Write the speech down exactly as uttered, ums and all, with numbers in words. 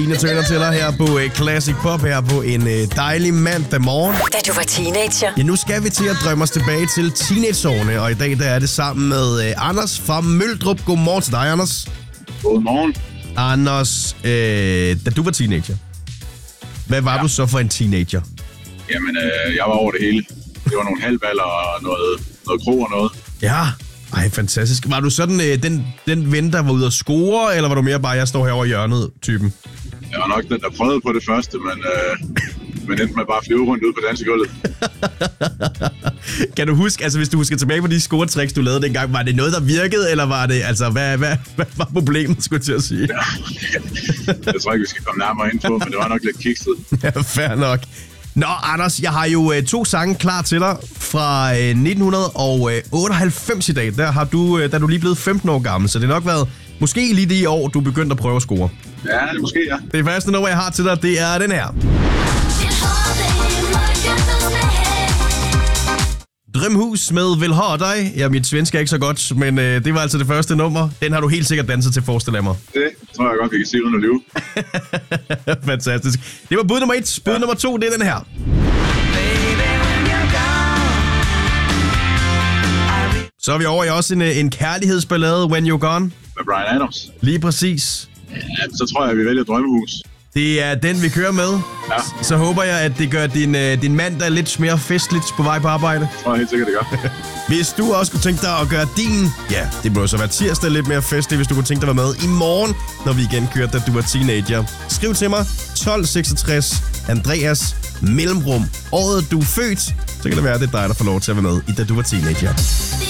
Tina Turner til dig her på uh, Classic Pop, her på en uh, dejlig mandag morgen. Da du var teenager. Ja, nu skal vi til at drømme os tilbage til teenageårene, og i dag der er det sammen med uh, Anders fra Møldrup. Godmorgen til dig, Anders. Godmorgen. Anders, uh, da du var teenager, hvad var ja. du så for en teenager? Jamen, øh, jeg var over det hele. Det var nogle halvballer og noget, noget krog og noget. Ja, ej, fantastisk. Var du sådan øh, den, den ven, der var ude at score, eller var du mere bare, jeg står herovre i hjørnet, typen? Jeg var nok den, der prøvede på det første, men, øh, men endte med bare at flyve rundt ud på dansegulvet. Kan du huske, altså hvis du husker tilbage på de scoretricks, du lavede dengang, var det noget, der virkede, eller var det, altså, hvad, hvad, hvad var problemet, skulle jeg til at sige? Ja, jeg tror ikke, vi skal komme nærmere ind på, men det var nok lidt kikset. Ja, fair nok. Nå, Anders, jeg har jo øh, to sange klar til dig fra øh, nitten otteoghalvfems i dag. Der har du, øh, der er du lige blevet femten år gammel, så det har nok været måske lige det i år, du er begyndt at prøve at score. Ja, det måske, ja. Det første nummer, jeg har til dig, det er den her. Drømhus med Vil ha dig. Ja, mit svensk er ikke så godt, men øh, det var altså det første nummer. Den har du helt sikkert danset til, forestiller mig. Det tror jeg godt, vi kan se uden at lyve. Fantastisk. Det var bud nummer et. Bud ja. nummer to, det er den her. Så er vi over i også en, en kærlighedsballade, When You're Gone. Med Bryan Adams. Lige præcis. Ja, så tror jeg, at vi vælger Drømmehus. Det er den, vi kører med. Ja. Så håber jeg, at det gør din, din mandag lidt mere festligt på vej på arbejde. Det tror jeg helt sikkert, det gør. Hvis du også kunne tænke dig at gøre din, ja, det må så være tirsdag lidt mere festligt, hvis du kunne tænke dig at være med i morgen, når vi igen kører, da du er teenager. Skriv til mig, tolv seksogtres, Andreas, mellemrum, året du er født. Så kan det være, at det er dig, der får lov til at være med i da du var teenager.